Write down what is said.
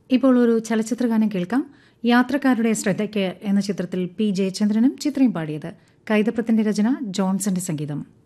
ഇപ്പോൾ ഒരു ചലച്ചിത്രഗാനം കേൾക്കാം. യാത്രക്കാരുടെ ശ്രദ്ധയ്ക്ക് എന്ന ചിത്രത്തിൽ പി ജയചന്ദ്രനും ചിത്രയും പാടിയത്. കൈതപ്രത്തിന്റെ രചന, ജോൺസന്റെ സംഗീതം.